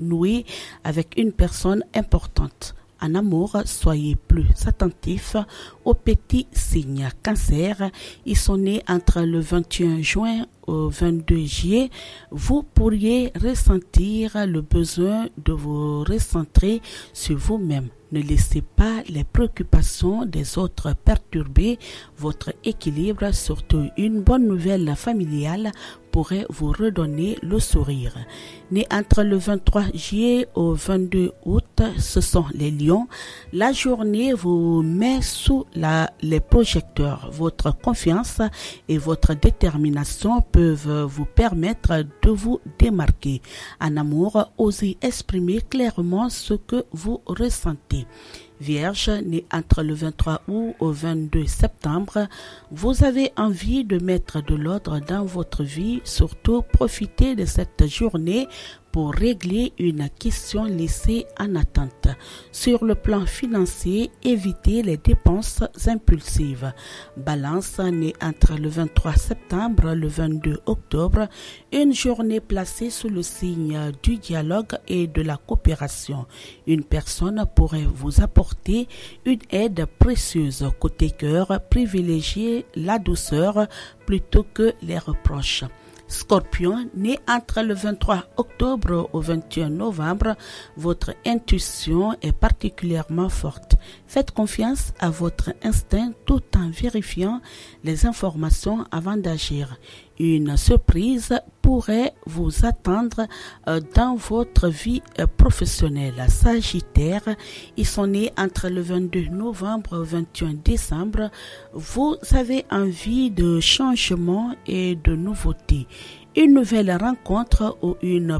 noué avec une personne importante. En amour, soyez plus attentifs aux petits signes. Cancer, ils sont nés entre le 21 juin au 22 juillet. Vous pourriez ressentir le besoin de vous recentrer sur vous-même. Ne laissez pas les préoccupations des autres perturber votre équilibre. Surtout, une bonne nouvelle familiale pourrait vous redonner le sourire. Nés entre le 23 juillet au 22 août, ce sont les lions. La journée vous met sous les projecteurs. Votre confiance et votre détermination peuvent vous permettre de vous démarquer. En amour, osez exprimer clairement ce que vous ressentez. Vierge, né entre le 23 août au 22 septembre, vous avez envie de mettre de l'ordre dans votre vie. Surtout, profitez de cette journée pour régler une question laissée en attente. Sur le plan financier, évitez les dépenses impulsives. Balance, né entre le 23 septembre et le 22 octobre, une journée placée sous le signe du dialogue et de la coopération. Une personne pourrait vous apporter une aide précieuse. Côté cœur, privilégiez la douceur plutôt que les reproches. Scorpion, né entre le 23 octobre au 21 novembre, votre intuition est particulièrement forte. Faites confiance à votre instinct tout en vérifiant les informations avant d'agir. Une surprise pourrait vous attendre dans votre vie professionnelle. Sagittaire, ils sont nés entre le 22 novembre et le 21 décembre. Vous avez envie de changement et de nouveautés. Une nouvelle rencontre ou une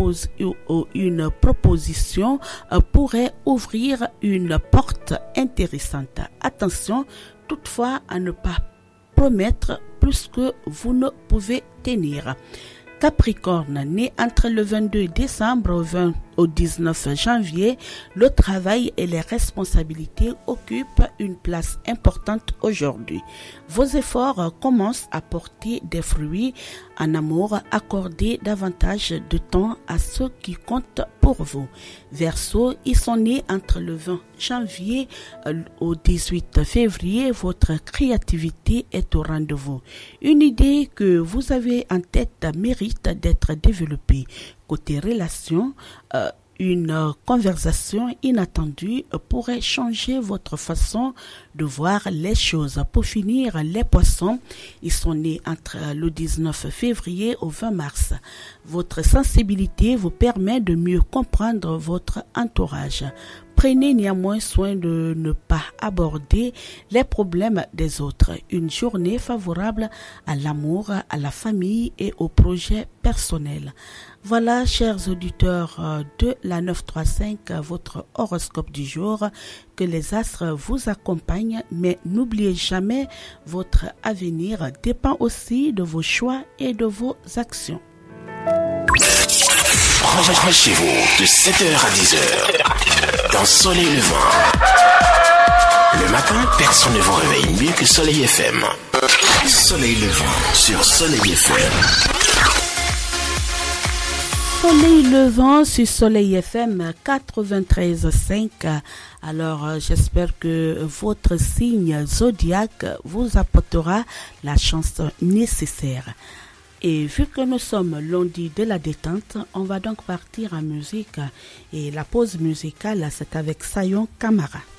proposition pourrait ouvrir une porte intéressante. Attention toutefois à ne pas promettre plus que vous ne pouvez tenir. Capricorne, né entre le 22 décembre au 19 janvier, le travail et les responsabilités occupent une place importante aujourd'hui. Vos efforts commencent à porter des fruits. En amour, accordez davantage de temps à ce qui compte pour vous. Verseau, ils sont nés entre le 20 janvier au 18 février. Votre créativité est au rendez-vous. Une idée que vous avez en tête mérite d'être développée. Côté relation, une conversation inattendue pourrait changer votre façon de voir les choses. Pour finir, les poissons, ils sont nés entre le 19 février au 20 mars. Votre sensibilité vous permet de mieux comprendre votre entourage. Prenez néanmoins soin de ne pas aborder les problèmes des autres. Une journée favorable à l'amour, à la famille et aux projets personnels. Voilà, chers auditeurs de la 935, votre horoscope du jour. Que les astres vous accompagnent, mais n'oubliez jamais, votre avenir dépend aussi de vos choix et de vos actions. Branchez-vous de 7h à 10h dans Soleil Levant. Le matin, personne ne vous réveille mieux que Soleil FM. Soleil Levant sur Soleil FM. Soleil Levant sur Soleil FM 93.5. Alors, j'espère que votre signe zodiaque vous apportera la chance nécessaire. Et vu que nous sommes lundi de la détente, on va donc partir en musique. Et la pause musicale, c'est avec Sayon Kamara.